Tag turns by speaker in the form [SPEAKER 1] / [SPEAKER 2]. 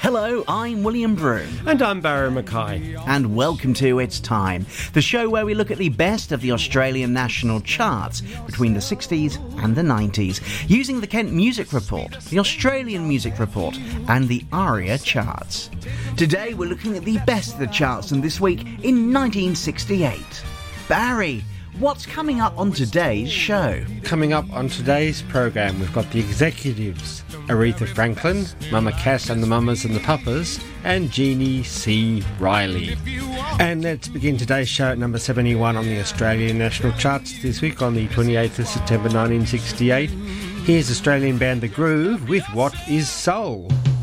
[SPEAKER 1] Hello, I'm William Broom.
[SPEAKER 2] And I'm Barry Mackay.
[SPEAKER 1] And welcome to It's Time, the show where we look at the best of the Australian national charts between the 60s and the 90s, using the Kent Music Report, the Australian Music Report, and the ARIA charts. Today we're looking at the best of the charts from this week in 1968. Barry, what's coming up on today's show?
[SPEAKER 2] Coming up on today's program, we've got the executives, Aretha Franklin, Mama Cass and the Mamas and the Papas, and Jeannie C. Riley. And let's begin today's show at number 71 on the Australian national charts this week on the 28th of September 1968. Here's Australian band The Groove with What Is Soul?